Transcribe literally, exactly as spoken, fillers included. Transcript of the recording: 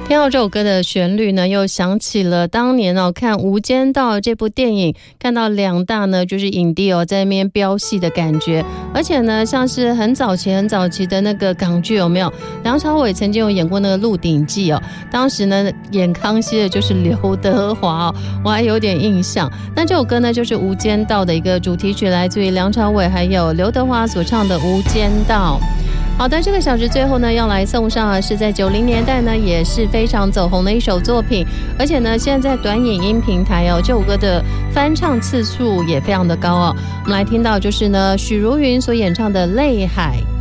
听到这首歌的旋律呢，又想起了当年哦看《无间道》这部电影，看到两大呢就是影帝哦在那边飙戏的感觉，而且呢像是很早期很早期的那个港剧有没有？梁朝伟曾经有演过那个《鹿鼎记》哦，当时呢演康熙的就是刘德华哦，我还有点印象。那这首歌呢就是《无间道》的一个主题曲，来自于梁朝伟还有刘德华所唱的《无间道》。好的，这个小时最后呢，要来送上的是在九零年代呢，也是非常走红的一首作品，而且呢，现在在短影音平台哦，这首歌的翻唱次数也非常的高哦。我们来听到就是呢，许茹芸所演唱的《泪海》。